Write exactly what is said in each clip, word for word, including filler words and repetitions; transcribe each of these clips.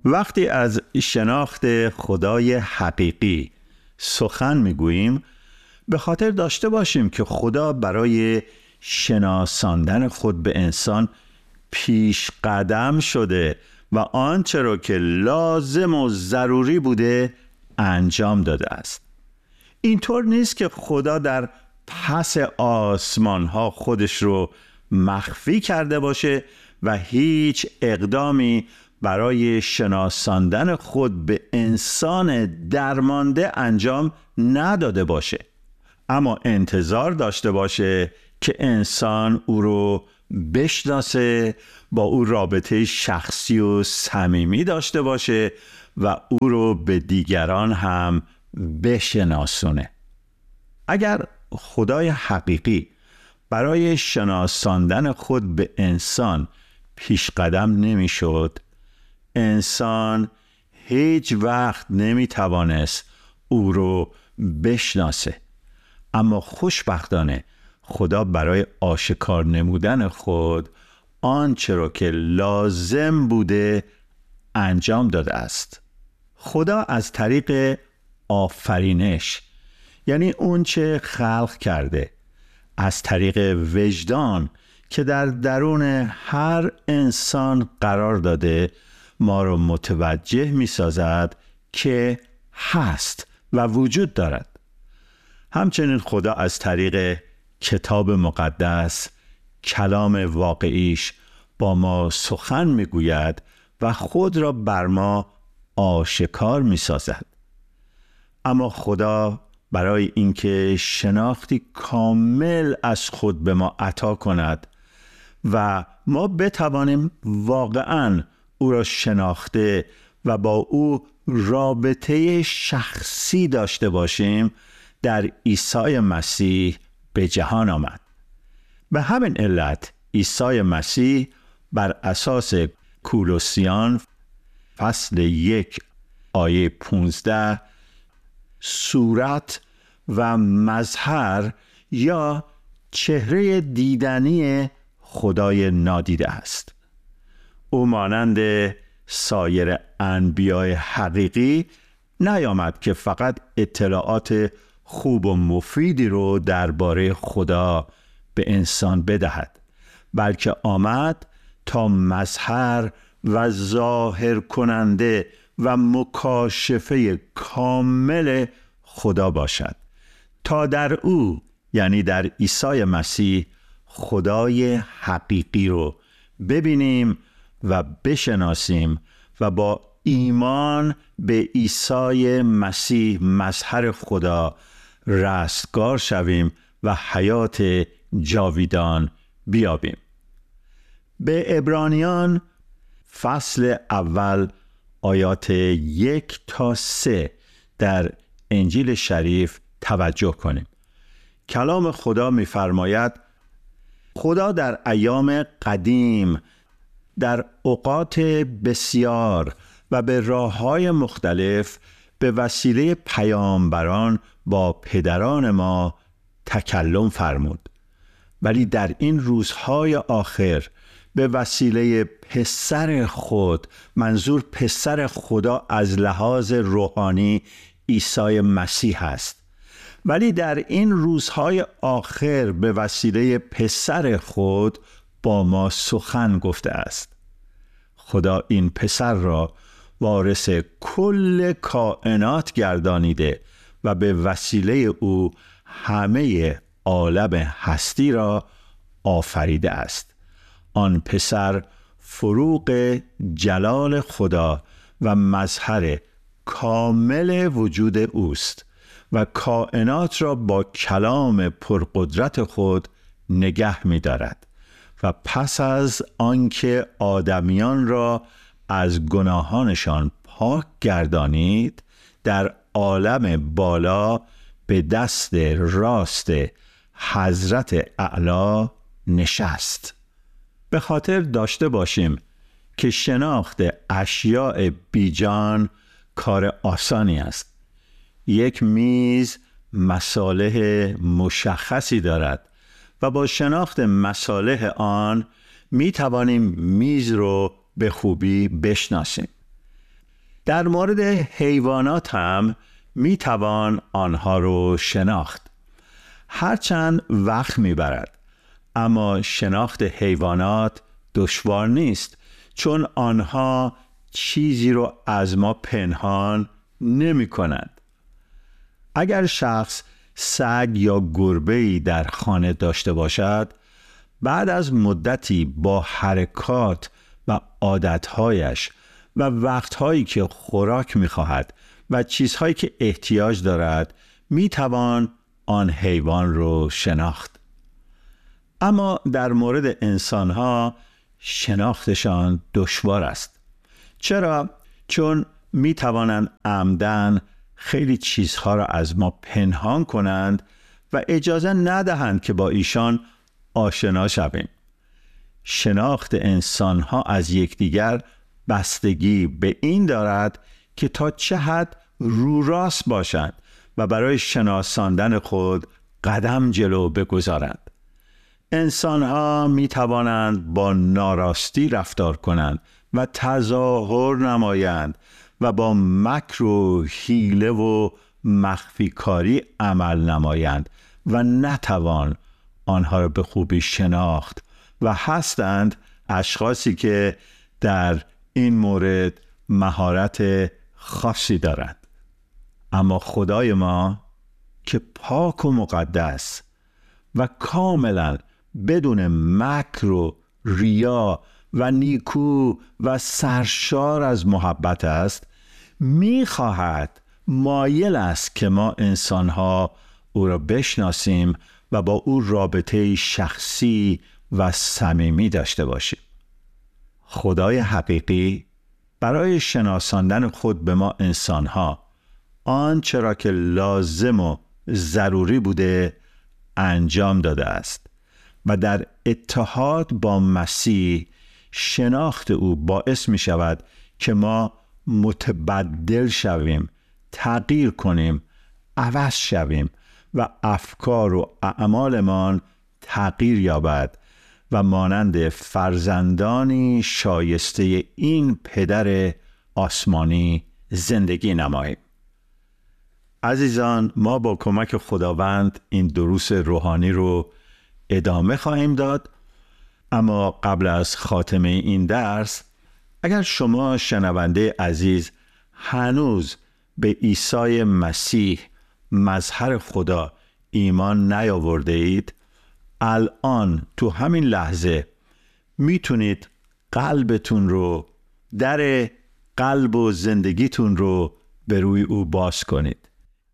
وقتی از شناخت خدای حقیقی سخن میگوییم، به خاطر داشته باشیم که خدا برای شناساندن خود به انسان پیش قدم شده و آنچه را که لازم و ضروری بوده انجام داده است. اینطور نیست که خدا در پس آسمان ها خودش رو مخفی کرده باشه و هیچ اقدامی برای شناساندن خود به انسان درمانده انجام نداده باشه، اما انتظار داشته باشه که انسان او رو بشناسه، با او رابطه شخصی و صمیمی داشته باشه و او رو به دیگران هم بشناسونه. اگر خدای حقیقی برای شناساندن خود به انسان پیش قدم نمی شد، انسان هیچ وقت نمی توانست او رو بشناسه. اما خوشبختانه خدا برای آشکار نمودن خود آنچه را که لازم بوده انجام داده است. خدا از طریق آفرینش، یعنی اون چه خلق کرده، از طریق وجدان که در درون هر انسان قرار داده، ما رو متوجه می سازد که هست و وجود دارد. همچنین خدا از طریق کتاب مقدس، کلام واقعیش، با ما سخن می گوید و خود را بر ما آشکار می سازد. اما خدا برای اینکه شناختی کامل از خود به ما عطا کند و ما بتوانیم واقعاً او را شناخته و با او رابطه شخصی داشته باشیم، در عیسی مسیح به جهان آمد. به همین علت عیسی مسیح بر اساس کولوسیان فصل یک آیه پونزده صورت و مظهر یا چهره دیدنی خدای نادیده است. او مانند سایر انبیای حقیقی نیامد که فقط اطلاعات خوب و مفیدی رو درباره خدا به انسان بدهد، بلکه آمد تا مظهر و ظاهر کننده و مکاشفه کامل خدا باشد، تا در او، یعنی در عیسی مسیح، خدای حقیقی رو ببینیم و بشناسیم و با ایمان به عیسی مسیح مظهر خدا رستگار شویم و حیات جاویدان بیابیم. به عبرانیان فصل اول آیات یک تا سه در انجیل شریف توجه کنیم. کلام خدا می‌فرماید: خدا در ایام قدیم در اوقات بسیار و به راه‌های مختلف به وسیله پیامبران با پدران ما تکلم فرمود، ولی در این روزهای آخر به وسیله پسر خود، منظور پسر خدا از لحاظ روحانی عیسی مسیح است، ولی در این روزهای آخر به وسیله پسر خود با ما سخن گفته است. خدا این پسر را وارث کل کائنات گردانیده و به وسیله او همه عالم هستی را آفریده است. آن پسر فروغ جلال خدا و مظهر کامل وجود اوست و کائنات را با کلام پرقدرت خود نگه می دارد و پس از آنکه آدمیان را از گناهانشان پاک گردانید، در عالم بالا به دست راست حضرت اعلی نشست. به خاطر داشته باشیم که شناخت اشیاء بیجان کار آسانی است. یک میز مصالح مشخصی دارد و با شناخت مصالح آن می توانیم میز رو به خوبی بشناسیم. در مورد حیوانات هم می توان آنها رو شناخت. هرچند وقت می برد، اما شناخت حیوانات دشوار نیست، چون آنها چیزی رو از ما پنهان نمی کنند. اگر شخص سگ یا گربه‌ای در خانه داشته باشد، بعد از مدتی با حرکات و عادتهایش و وقتهایی که خوراک می‌خواهد و چیزهایی که احتیاج دارد، می‌توان آن حیوان رو شناخت. اما در مورد انسان‌ها شناختشان دشوار است. چرا؟ چون می‌توانند عمدن خیلی چیزها را از ما پنهان کنند و اجازه ندهند که با ایشان آشنا شویم. شناخت انسان‌ها از یکدیگر بستگی به این دارد که تا چه حد رو راست باشند و برای شناساندن خود قدم جلو بگذارند. انسان‌ها می توانند با ناراستی رفتار کنند و تظاهر نمایند و با مکر و حیله و مخفی کاری عمل نمایند و نتوان آنها را به خوبی شناخت و هستند اشخاصی که در این مورد مهارت خاصی دارند. اما خدای ما که پاک و مقدس و کاملا بدون مکر و ریا و نیکو و سرشار از محبت است، می‌خواهد، مایل است که ما انسان‌ها او را بشناسیم و با او رابطه شخصی و صمیمی داشته باشیم. خدای حقیقی برای شناساندن خود به ما انسان‌ها آنچه را که لازم و ضروری بوده انجام داده است و در اتحاد با مسیح شناخت او باعث می شود که ما متبدل شویم، تغییر کنیم، عوض شویم و افکار و اعمالمان تغییر یابد و مانند فرزندانی شایسته این پدر آسمانی زندگی نماییم. عزیزان، ما با کمک خداوند این دروس روحانی رو ادامه خواهیم داد، اما قبل از خاتمه این درس، اگر شما شنونده عزیز هنوز به عیسی مسیح مظهر خدا ایمان نیاورده اید، الان تو همین لحظه میتونید قلبتون رو، در قلب و زندگیتون رو به روی او باز کنید.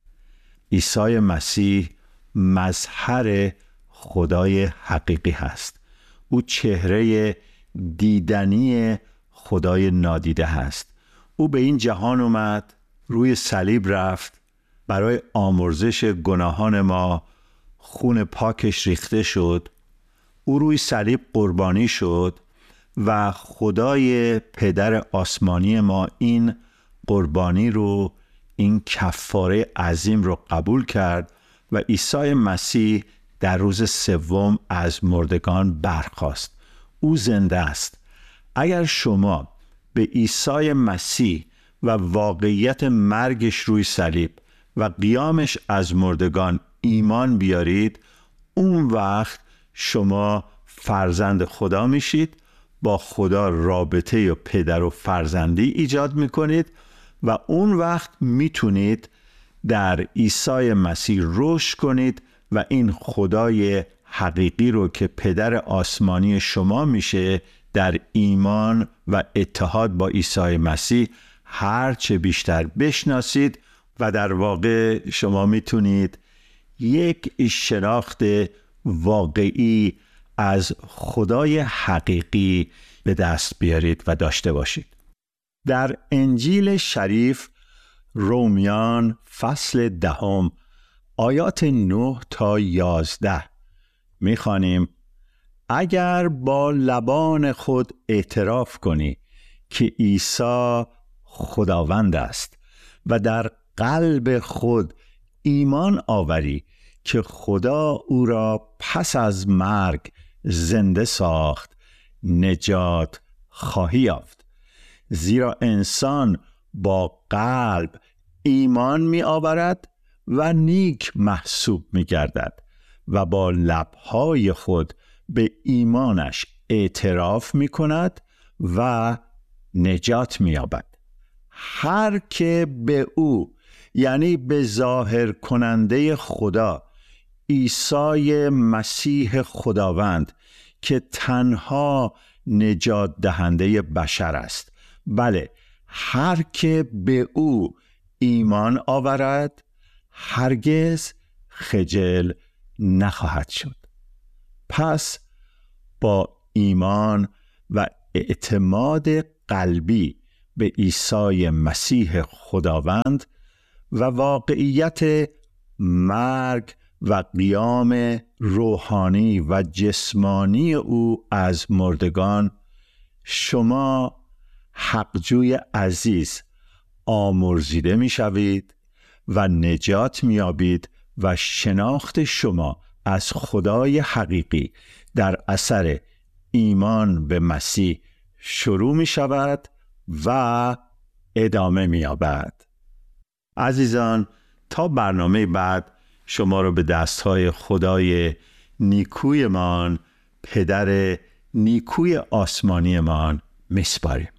عیسی مسیح مظهر خدای حقیقی هست. او چهره دیدنی خدای نادیده هست. او به این جهان اومد، روی صلیب رفت، برای آمرزش گناهان ما خون پاکش ریخته شد. او روی صلیب قربانی شد و خدای پدر آسمانی ما این قربانی رو، این کفاره عظیم رو قبول کرد و عیسی مسیح در روز سوم از مردگان برخاست. او زنده است. اگر شما به عیسی مسیح و واقعیت مرگش روی صلیب و قیامش از مردگان ایمان بیارید، اون وقت شما فرزند خدا میشید، با خدا رابطه پدر و فرزندی ایجاد میکنید و اون وقت میتونید در عیسی مسیح رشد کنید و این خدای حقیقی رو که پدر آسمانی شما میشه در ایمان و اتحاد با عیسی مسیح هرچه بیشتر بشناسید و در واقع شما میتونید یک شناخت واقعی از خدای حقیقی به دست بیارید و داشته باشید. در انجیل شریف رومیان فصل دهم آیات نه تا یازده میخوانیم: اگر با لبان خود اعتراف کنی که عیسی خداوند است و در قلب خود ایمان آوری که خدا او را پس از مرگ زنده ساخت، نجات خواهی یافت. زیرا انسان با قلب ایمان می آورد و نیک محسوب می گردد و با لبهای خود به ایمانش اعتراف می کند و نجات می یابد. هر که به او، یعنی به ظاهر کننده خدا، عیسی مسیح خداوند که تنها نجات دهنده بشر است، بله، هر که به او ایمان آورد هرگز خجل نخواهد شد. پس با ایمان و اعتماد قلبی به عیسی مسیح خداوند و واقعیت مرگ و قیام روحانی و جسمانی او از مردگان، شما حقجوی عزیز آمرزیده می شوید و نجات می یابید و شناخت شما از خدای حقیقی در اثر ایمان به مسیح شروع می شود و ادامه می یابد. عزیزان، تا برنامه بعد شما رو به دستهای خدای نیکویمان، پدر نیکوی آسمانیمان میسپاریم.